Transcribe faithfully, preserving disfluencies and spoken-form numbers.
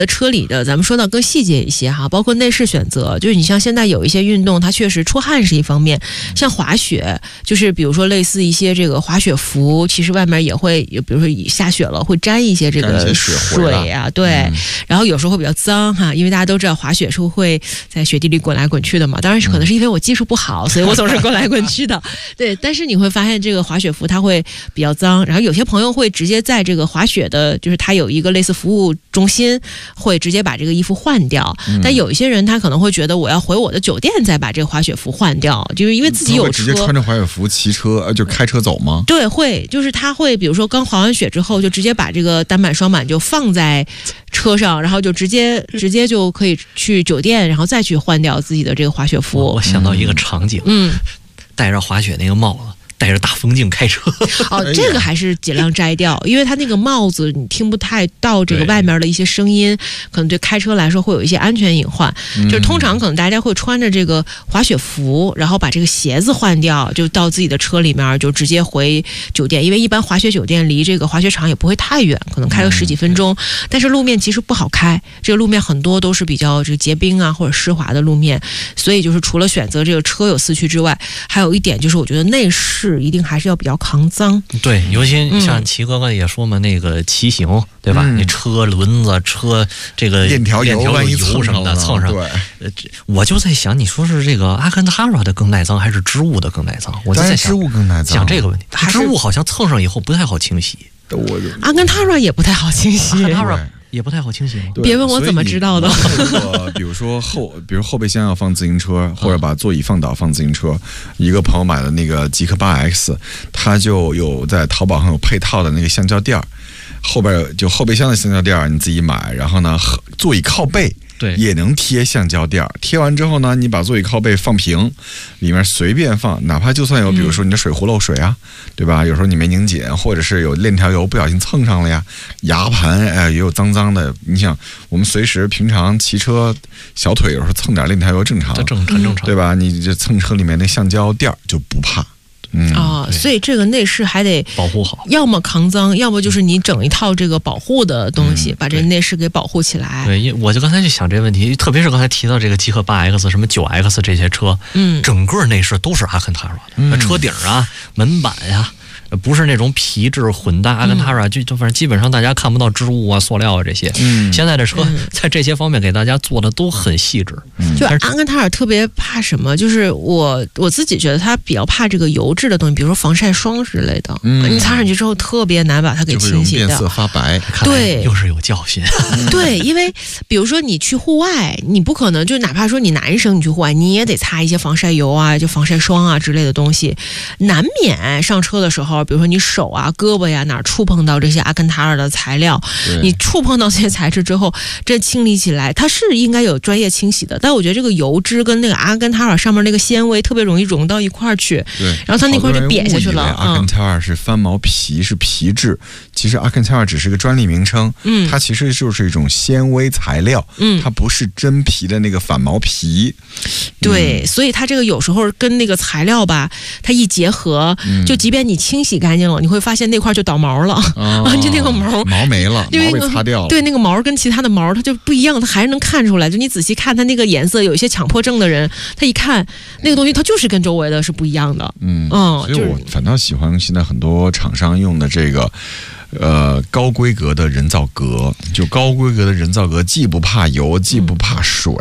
车里的咱们说到更细节一些哈，包括内饰选择，就是你像现在有一些运动，它确实出汗是一方面，像滑雪，就是比如说类似一些这个滑雪服，其实外面也会有，比如说下雪了会沾一些这个水啊，对、嗯，然后有时候会比较脏哈，因为大家都知道滑雪是会在雪地里滚来滚去的嘛，当然是可能是因为我技术不好，所以我总是滚来滚去的，对，但是你会发现这个滑雪服它会比较脏，然后有些朋友会直接在这个滑雪的，就是它有一个类似服务中心。会直接把这个衣服换掉、嗯、但有一些人他可能会觉得我要回我的酒店再把这个滑雪服换掉，就是因为自己有车， 直接穿着滑雪服骑车就开车走吗？ 对，会，就是他会比如说刚滑完雪之后就直接把这个单板双板就放在车上，然后就直接直接就可以去酒店，然后再去换掉自己的这个滑雪服。 我想到一个场景，嗯，戴着滑雪那个帽子，戴着大风镜开车。 哦，这个还是尽量摘掉，因为它那个帽子你听不太到这个外面的一些声音，可能对开车来说会有一些安全隐患。嗯、就是通常可能大家会穿着这个滑雪服，然后把这个鞋子换掉，就到自己的车里面，就直接回酒店。因为一般滑雪酒店离这个滑雪场也不会太远，可能开个十几分钟。嗯、但是路面其实不好开，这个路面很多都是比较这个结冰啊或者湿滑的路面，所以就是除了选择这个车有四驱之外，还有一点就是我觉得内饰。一定还是要比较抗脏， 对，尤其像齐哥哥也说嘛，嗯、那个骑行，对吧？嗯、你车轮子、车这个链条油、 油什么的蹭上， 对， 呃，我就在想，你说是这个阿坎塔拉的更耐脏，还是织物的更耐脏？我就在想， 织物更耐脏， 想这个问题。织物好像蹭上以后不太好清洗， 阿坎塔拉也不太好清洗。 也不太好清洗吗？ 别问我怎么知道的。 比如说后，比如后备箱要放自行车，或者把座椅放倒放自行车。一个朋友买的那个极氪八 X， 他就有在淘宝上有配套的那个橡胶垫儿，后边就后备箱的橡胶垫儿你自己买，然后呢座椅靠背。对，也能贴橡胶垫儿，贴完之后呢，你把座椅靠背放平，里面随便放，哪怕就算有，比如说你的水壶漏水啊，嗯、对吧？有时候你没拧紧，或者是有链条油不小心蹭上了呀，牙盘哎也有脏脏的。你想，我们随时平常骑车，小腿有时候蹭点链条油正常， 这正很正常， 对吧？你这蹭车里面那橡胶垫儿就不怕。嗯啊，所以这个内饰还得保护好， 要么抗脏，要么就是你整一套这个保护的东西，嗯、把这内饰给保护起来。 对，我就刚才就想这个问题，特别是刚才提到这个极氪八 X、什么九 X 这些车，嗯，整个内饰都是阿坎塔拉的，嗯、车顶啊、门板呀、啊。不是那种皮质混搭阿坎塔拉，就就反正基本上大家看不到织物啊、塑料啊这些。嗯，现在的车在这些方面给大家做的都很细致。 嗯、就阿坎塔拉特别怕什么？就是我我自己觉得他比较怕这个油质的东西，比如说防晒霜之类的。嗯，你擦上去之后特别难把它给清洗掉， 变色发白。 对， 又是有教训。 对，因为比如说你去户外，你不可能就哪怕说你男生你去户外，你也得擦一些防晒油啊、就防晒霜啊之类的东西，难免上车的时候。比如说你手啊、胳膊呀哪儿触碰到这些阿坎塔拉的材料，你触碰到这些材质之后，这清理起来它是应该有专业清洗的。但我觉得这个油脂跟那个阿坎塔拉上面那个纤维特别容易融到一块儿去， 对， 然后它那块就瘪下去了。 阿坎塔拉是翻毛皮，是皮质，其实阿坎塔拉只是个专利名称，嗯，它其实就是一种纤维材料，嗯，它不是真皮的那个反毛皮。 对，嗯、所以它这个有时候跟那个材料吧，它一结合，嗯、就即便你清洗干净了，你会发现那块就倒毛了，哦、就那个毛毛没了，毛被擦掉了。 对，那个毛跟其他的毛它就不一样，它还是能看出来。就你仔细看它那个颜色，有一些强迫症的人，他一看那个东西，它就是跟周围的是不一样的。嗯嗯， 所以我反倒喜欢现在很多厂商用的这个。呃，高规格的人造革，就高规格的人造革，既不怕油，既不怕水。